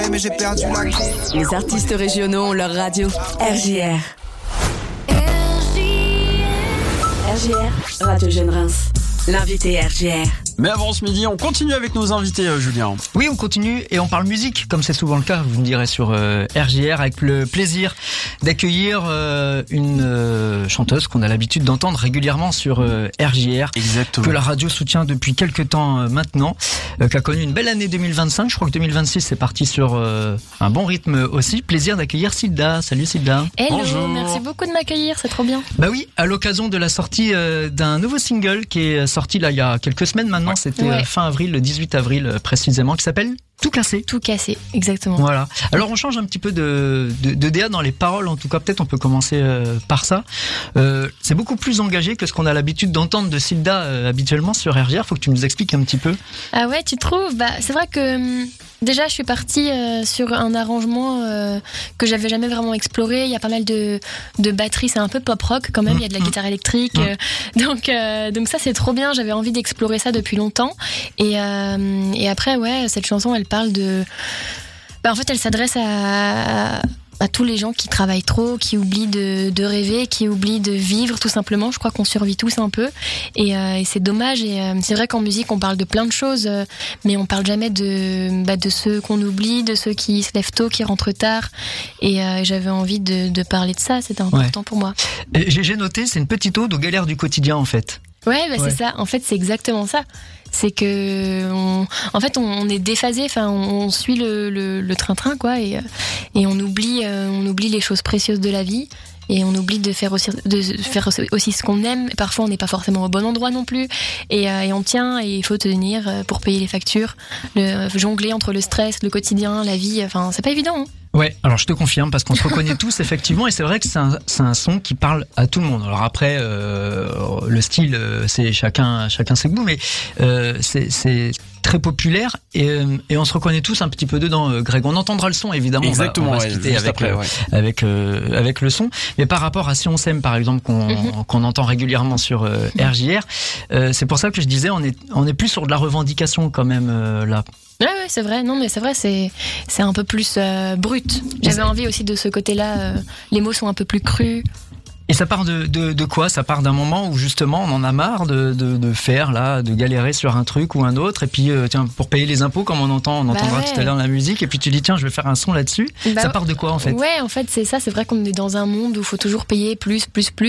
mais j'ai perdu la clé. Les artistes régionaux ont leur radio. RJR. RJR, Radio Jeune Reims. L'invité RJR. Mais avant ce midi, on continue avec nos invités, Julien. Oui, on continue et on parle musique, comme c'est souvent le cas, vous me direz, sur RJR, avec le plaisir d'accueillir une chanteuse qu'on a l'habitude d'entendre régulièrement sur RJR. Exactement. Que la radio soutient depuis quelques temps maintenant, qui a connu une belle année 2025. Je crois que 2026 c'est parti sur un bon rythme aussi. Plaisir d'accueillir Silda. Salut Silda. Hello, bonjour. Merci beaucoup de m'accueillir, c'est trop bien. Bah oui, à l'occasion de la sortie d'un nouveau single qui est sorti là il y a quelques semaines maintenant, c'était fin avril, le 18 avril précisément, qui s'appelle Tout cassé. Tout cassé, exactement. Voilà. Alors on change un petit peu de DA dans les paroles, en tout cas peut-être on peut commencer par ça. C'est beaucoup plus engagé que ce qu'on a l'habitude d'entendre de Silda habituellement sur RJR. Faut que tu nous expliques un petit peu. Ah ouais, tu trouves? Bah c'est vrai que déjà je suis partie sur un arrangement que j'avais jamais vraiment exploré. Il y a pas mal de batterie, c'est un peu pop rock quand même. Il y a de la guitare électrique, donc ça c'est trop bien. J'avais envie d'explorer ça depuis longtemps. Et après ouais, cette chanson elle parle de. Bah en fait elle s'adresse à tous les gens qui travaillent trop, qui oublient de rêver, qui oublient de vivre tout simplement. Je crois qu'on survit tous un peu et c'est dommage. Et c'est vrai qu'en musique on parle de plein de choses, mais on parle jamais de ceux qu'on oublie, de ceux qui se lèvent tôt, qui rentrent tard. Et j'avais envie de parler de ça. C'était important pour moi. J'ai noté, c'est une petite ode aux galères du quotidien en fait. Ouais, bah c'est ça. En fait, c'est exactement ça. C'est que, on est déphasé. Enfin, on suit le train-train, quoi, et on oublie les choses précieuses de la vie. Et on oublie de faire aussi ce qu'on aime. Parfois, on n'est pas forcément au bon endroit non plus. Et on tient, et il faut tenir pour payer les factures, jongler entre le stress, le quotidien, la vie. Enfin, c'est pas évident. Hein. Ouais, alors je te confirme parce qu'on se reconnaît tous effectivement, et c'est vrai que c'est un son qui parle à tout le monde. Alors après, le style, c'est chacun ses goûts, mais c'est très populaire et on se reconnaît tous un petit peu dedans. Greg, on entendra le son évidemment. Exactement. On va se quitter avec le son. Mais par rapport à Si on s'aime par exemple qu'on entend régulièrement sur RJR, c'est pour ça que je disais on est plus sur de la revendication quand même là. Ouais, c'est vrai. Non, mais c'est vrai, c'est un peu plus brut. J'avais envie aussi de ce côté-là. Les mots sont un peu plus crus. Et ça part de quoi? Ça part d'un moment où justement on en a marre de faire là, de galérer sur un truc ou un autre, et puis tiens, pour payer les impôts comme on entendra tout à l'heure la musique, et puis tu dis tiens je vais faire un son là-dessus. Ça part de quoi en fait? Ouais, en fait c'est ça. C'est vrai qu'on est dans un monde où il faut toujours payer plus.